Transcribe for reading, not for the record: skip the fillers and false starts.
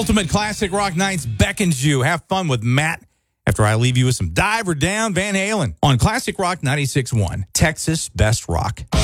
Ultimate Classic Rock Nights beckons you. Have fun with Matt after I leave you with some Diver Down Van Halen on Classic Rock 96.1, Texas Best Rock.